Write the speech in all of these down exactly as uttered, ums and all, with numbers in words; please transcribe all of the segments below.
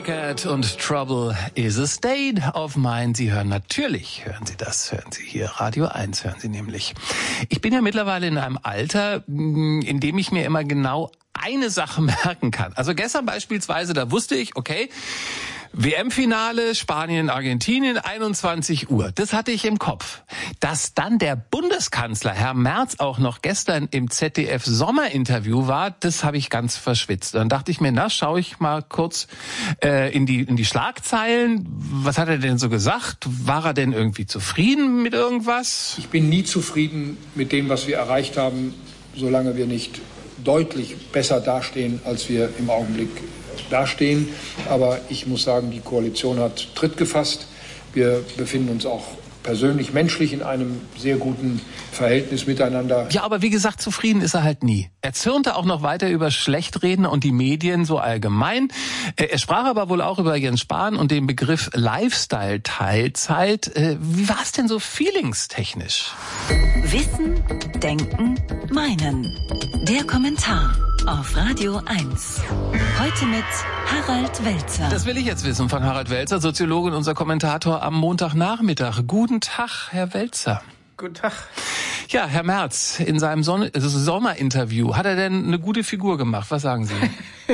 Wicked und Trouble is a State of Mind. Sie hören natürlich, hören Sie das, hören Sie hier Radio eins, hören Sie nämlich. Ich bin ja mittlerweile in einem Alter, in dem ich mir immer genau eine Sache merken kann. Also gestern beispielsweise, da wusste ich, okay, W M-Finale, Spanien, Argentinien, einundzwanzig Uhr. Das hatte ich im Kopf. Dass dann der Bundeskanzler, Herr Merz, auch noch gestern im Z D F-Sommerinterview war, das habe ich ganz verschwitzt. Dann dachte ich mir, na, schaue ich mal kurz äh, in die in die Schlagzeilen. Was hat er denn so gesagt? War er denn irgendwie zufrieden mit irgendwas? Ich bin nie zufrieden mit dem, was wir erreicht haben, solange wir nicht deutlich besser dastehen, als wir im Augenblick dastehen. Aber ich muss sagen, die Koalition hat Tritt gefasst. Wir befinden uns auch persönlich, menschlich in einem sehr guten Verhältnis miteinander. Ja, aber wie gesagt, zufrieden ist er halt nie. Er zürnte auch noch weiter über Schlechtreden und die Medien so allgemein. Er sprach aber wohl auch über Jens Spahn und den Begriff Lifestyle-Teilzeit. Wie war es denn so feelingstechnisch? Wissen, denken, meinen. Der Kommentar auf Radio eins. Heute mit Harald Welzer. Das will ich jetzt wissen von Harald Welzer, Soziologe und unser Kommentator am Montagnachmittag. Guten Tag, Herr Welzer. Guten Tag. Ja, Herr Merz, in seinem Son- Sommerinterview, hat er denn eine gute Figur gemacht? Was sagen Sie?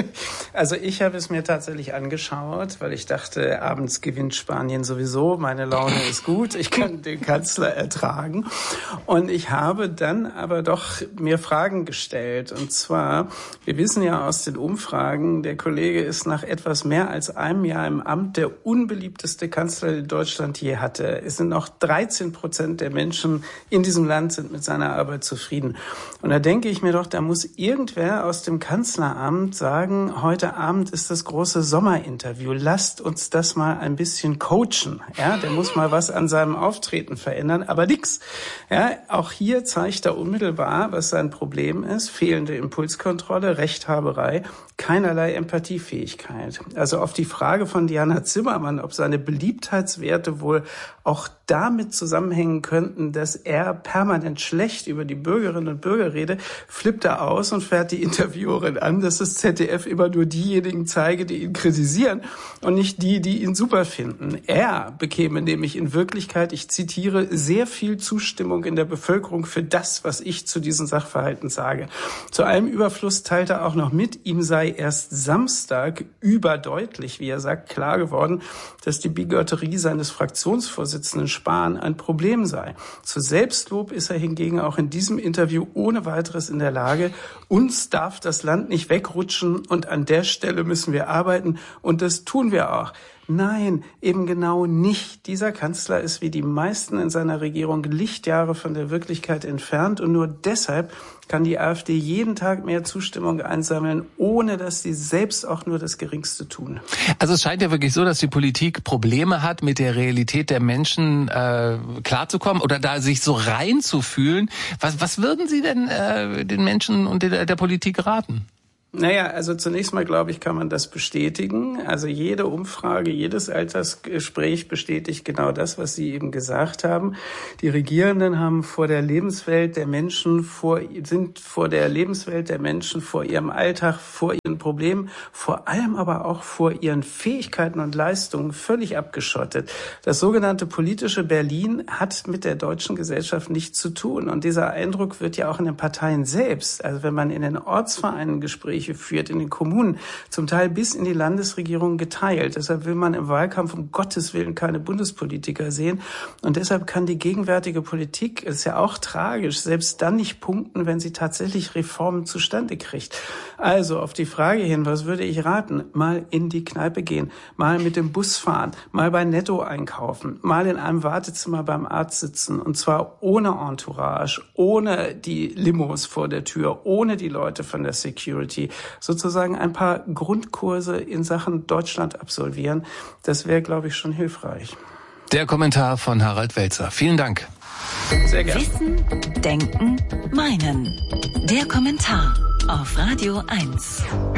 Also ich habe es mir tatsächlich angeschaut, weil ich dachte, abends gewinnt Spanien sowieso, meine Laune ist gut, ich kann den Kanzler ertragen. Und ich habe dann aber doch mir Fragen gestellt. Und zwar, wir wissen ja aus den Umfragen, der Kollege ist nach etwas mehr als einem Jahr im Amt der unbeliebteste Kanzler, den Deutschland je hatte. Es sind noch dreizehn Prozent der Menschen in diesem Land sind mit seiner Arbeit zufrieden. Und da denke ich mir doch, da muss irgendwer aus dem Kanzleramt sagen, heute Abend ist das große Sommerinterview. Lasst uns das mal ein bisschen coachen. Ja, der muss mal was an seinem Auftreten verändern, aber nix. Ja, auch hier zeigt er unmittelbar, was sein Problem ist. Fehlende Impulskontrolle, Rechthaberei, keinerlei Empathiefähigkeit. Also auf die Frage von Diana Zimmermann, ob seine Beliebtheitswerte wohl auch damit zusammenhängen könnten, dass er permanent schlecht über die Bürgerinnen und Bürger redet, flippt er aus und fährt die Interviewerin an, dass das Z D F immer nur diejenigen zeige, die ihn kritisieren und nicht die, die ihn super finden. Er bekäme nämlich in Wirklichkeit, ich zitiere, sehr viel Zustimmung in der Bevölkerung für das, was ich zu diesen Sachverhalten sage. Zu allem Überfluss teilt er auch noch mit, ihm sei erst Samstag überdeutlich, wie er sagt, klar geworden, dass die Bigotterie seines Fraktionsvorsitzenden Spahn ein Problem sei. Zu Selbstlob ist er hingegen auch in diesem Interview ohne weiteres in der Lage. Uns darf das Land nicht wegrutschen und an der Stelle müssen wir arbeiten und das tun wir auch. Nein, eben genau nicht. Dieser Kanzler ist wie die meisten in seiner Regierung Lichtjahre von der Wirklichkeit entfernt und nur deshalb kann die AfD jeden Tag mehr Zustimmung einsammeln, ohne dass sie selbst auch nur das Geringste tun. Also es scheint ja wirklich so, dass die Politik Probleme hat, mit der Realität der Menschen äh, klarzukommen oder da sich so reinzufühlen. Was, was würden Sie denn äh, den Menschen und der, der Politik raten? Naja, also zunächst mal, glaube ich, kann man das bestätigen. Also jede Umfrage, jedes Altersgespräch bestätigt genau das, was Sie eben gesagt haben. Die Regierenden haben vor der Lebenswelt der Menschen, vor, sind vor der Lebenswelt der Menschen, vor ihrem Alltag, vor ihren Problemen, vor allem aber auch vor ihren Fähigkeiten und Leistungen völlig abgeschottet. Das sogenannte politische Berlin hat mit der deutschen Gesellschaft nichts zu tun. Und dieser Eindruck wird ja auch in den Parteien selbst, also wenn man in den Ortsvereinen Gespräche führt, in den Kommunen, zum Teil bis in die Landesregierung geteilt. Deshalb will man im Wahlkampf um Gottes Willen keine Bundespolitiker sehen. Und deshalb kann die gegenwärtige Politik, ist ja auch tragisch, selbst dann nicht punkten, wenn sie tatsächlich Reformen zustande kriegt. Also auf die Frage hin, was würde ich raten? Mal in die Kneipe gehen, mal mit dem Bus fahren, mal bei Netto einkaufen, mal in einem Wartezimmer beim Arzt sitzen und zwar ohne Entourage, ohne die Limos vor der Tür, ohne die Leute von der Security, sozusagen ein paar Grundkurse in Sachen Deutschland absolvieren. Das wäre, glaube ich, schon hilfreich. Der Kommentar von Harald Welzer. Vielen Dank. Sehr gerne. Wissen, denken, meinen. Der Kommentar auf Radio eins.